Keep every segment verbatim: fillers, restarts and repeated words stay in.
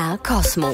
R Cosmo.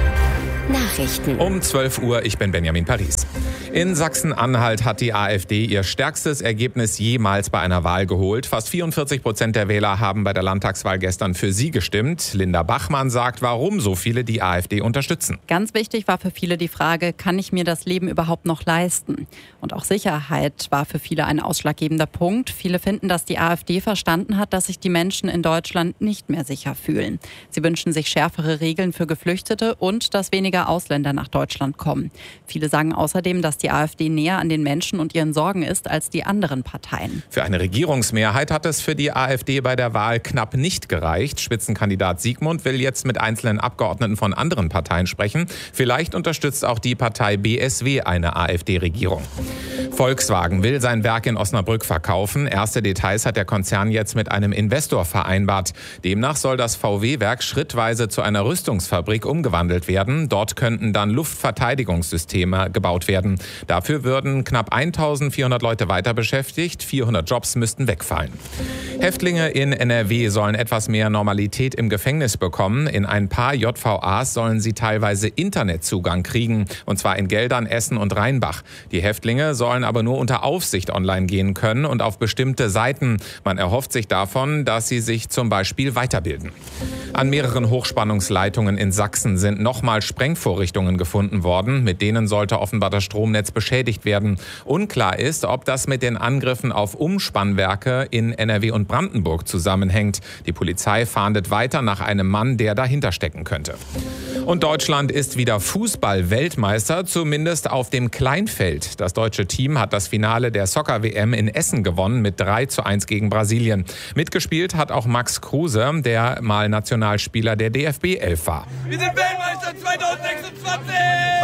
Nachrichten. Um zwölf Uhr, ich bin Benjamin Paris. In Sachsen-Anhalt hat die AfD ihr stärkstes Ergebnis jemals bei einer Wahl geholt. Fast vierundvierzig Prozent der Wähler haben bei der Landtagswahl gestern für sie gestimmt. Linda Bachmann sagt, warum so viele die AfD unterstützen. Ganz wichtig war für viele die Frage, kann ich mir das Leben überhaupt noch leisten? Und auch Sicherheit war für viele ein ausschlaggebender Punkt. Viele finden, dass die AfD verstanden hat, dass sich die Menschen in Deutschland nicht mehr sicher fühlen. Sie wünschen sich schärfere Regeln für Geflüchtete und dass weniger Ausländer nach Deutschland kommen. Viele sagen außerdem, dass die AfD näher an den Menschen und ihren Sorgen ist als die anderen Parteien. Für eine Regierungsmehrheit hat es für die AfD bei der Wahl knapp nicht gereicht. Spitzenkandidat Siegmund will jetzt mit einzelnen Abgeordneten von anderen Parteien sprechen. Vielleicht unterstützt auch die Partei B S W eine AfD-Regierung. Volkswagen will sein Werk in Osnabrück verkaufen. Erste Details hat der Konzern jetzt mit einem Investor vereinbart. Demnach soll das V W-Werk schrittweise zu einer Rüstungsfabrik umgewandelt werden. Dort könnten dann Luftverteidigungssysteme gebaut werden. Dafür würden knapp eintausendvierhundert Leute weiter beschäftigt. vierhundert Jobs müssten wegfallen. Häftlinge in N R W sollen etwas mehr Normalität im Gefängnis bekommen. In ein paar J V As sollen sie teilweise Internetzugang kriegen. Und zwar in Geldern, Essen und Rheinbach. Die Häftlinge sollen aber nur unter Aufsicht online gehen können und auf bestimmte Seiten. Man erhofft sich davon, dass sie sich zum Beispiel weiterbilden. An mehreren Hochspannungsleitungen in Sachsen sind nochmal Sprengvorrichtungen gefunden worden. Mit denen sollte offenbar das Stromnetz beschädigt werden. Unklar ist, ob das mit den Angriffen auf Umspannwerke in N R W und Brandenburg zusammenhängt. Die Polizei fahndet weiter nach einem Mann, der dahinter stecken könnte. Und Deutschland ist wieder Fußball-Weltmeister, zumindest auf dem Kleinfeld. Das deutsche Team hat das Finale der Soccer-W M in Essen gewonnen mit drei zu eins gegen Brasilien. Mitgespielt hat auch Max Kruse, der mal Nationalspieler der D F B elf war. Wir sind Weltmeister zweitausendsechsundzwanzig!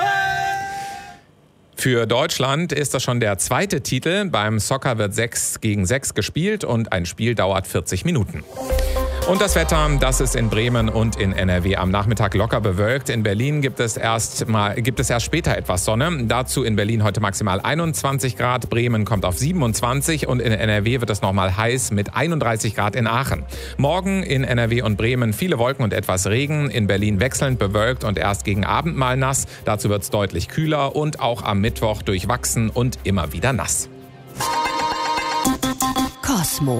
Für Deutschland ist das schon der zweite Titel. Beim Soccer wird sechs gegen sechs gespielt und ein Spiel dauert vierzig Minuten. Und das Wetter, das ist in Bremen und in N R W am Nachmittag locker bewölkt. In Berlin gibt es erst mal, gibt es erst später etwas Sonne. Dazu in Berlin heute maximal einundzwanzig Grad. Bremen kommt auf siebenundzwanzig und in N R W wird es nochmal heiß mit einunddreißig Grad in Aachen. Morgen in N R W und Bremen viele Wolken und etwas Regen. In Berlin wechselnd bewölkt und erst gegen Abend mal nass. Dazu wird es deutlich kühler und auch am Mittwoch durchwachsen und immer wieder nass. Cosmo.